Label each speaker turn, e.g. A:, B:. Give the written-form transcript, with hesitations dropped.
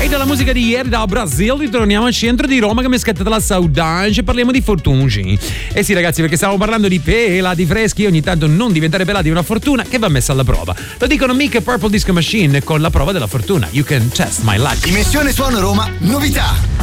A: E dalla musica di ieri da Brasil ritorniamo al centro di Roma che mi scatta dalla saudade e parliamo di fortunci. Eh sì ragazzi, perché stiamo parlando di pelati freschi, ogni tanto non diventare pelati è una fortuna che va messa alla prova. Lo dicono Mick e Purple Disco Machine con la prova della fortuna. You can test my luck.
B: Dimensione Suono Roma, novità.